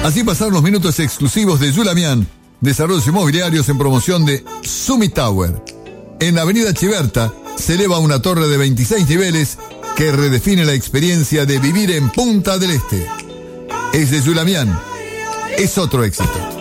Así pasaron los minutos exclusivos de Yulamián, desarrollos inmobiliarios en promoción de Summit Tower. En la avenida Chiberta se eleva una torre de 26 niveles que redefine la experiencia de vivir en Punta del Este. Es de Yulamián, es otro éxito.